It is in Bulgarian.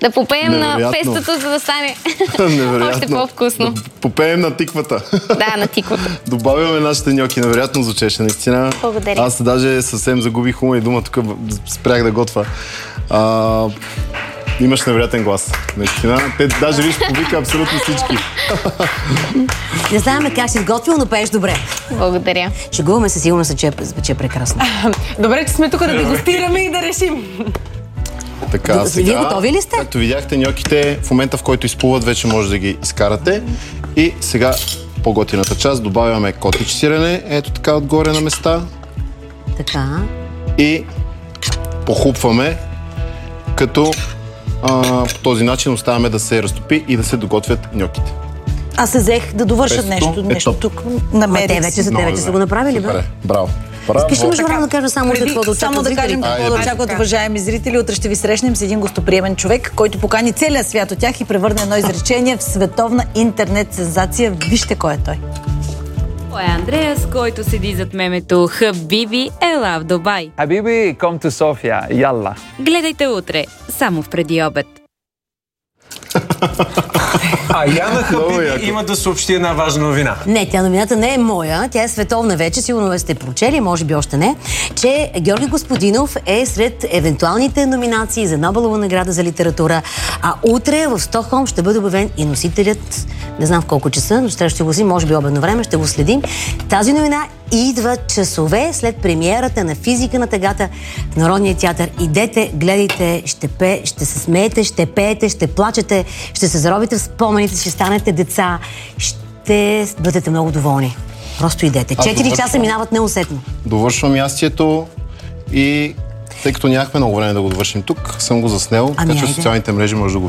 Да попеем на пестото, за да стане още по-вкусно. Да попеем на тиквата. Да, на тиквата. Добавяме нашите ньоки. Невероятно звучеше, наистина. Благодаря. Аз даже съвсем загубих ума и дума, тук спрях да готвя. Имаш невероятен глас, наистина. Те даже виж повика абсолютно всички. Не знаем как си сготвил, но пееш добре. Благодаря. Шегуваме се, сигурно се, че е прекрасно. Добре, че сме тук да дегустираме и да решим. Така, сега, вие готови ли сте? Както видяхте, ньоките в момента, в който изплуват, вече може да ги изкарате. И сега по-готината част добавяме котич сирене, ето така отгоре на места. Така. И похлупваме, като по този начин оставяме да се разтопи и да се доготвят ньоките. Аз се взех да довършат нещо тук. Намерих. Те вече са го направили, бе. Браво. Искаш ли между време да кажа само какво да очакват Само да кажем какво да очакват, уважаеми зрители. Утре ще ви срещнем с един гостоприемен човек, който покани целия свят от тях и превърне едно изречение в световна интернет сензация. Вижте кой е той. Той е Андреас, който седи зад мемето Хабиби, ела в Дубай. Habibi, come to Sofia, yalla. Гледайте утре, само в преди обед. А Яна Хабиби има да съобщи една важна новина. Не, тя новината не е моя, тя е световна вече, сигурно сте прочели, може би още не, че Георги Господинов е сред евентуалните номинации за Нобелова награда за литература, а утре в Стокхолм ще бъде обявен и носителят, не знам в колко часа, но ще го си, може би обедно време, ще го следим. Тази новина идва часове след премиерата на Физика на тъгата в Народния театър. Идете, гледайте, ще се смеете, ще пеете, ще плачете, ще се заробите в спомените, ще станете деца, ще бъдете много доволни. Просто идете. 4 часа минават неусетно. Довършвам ястието и тъй като нямахме много време да го довършим тук, съм го заснел, така че в социалните мрежи може да го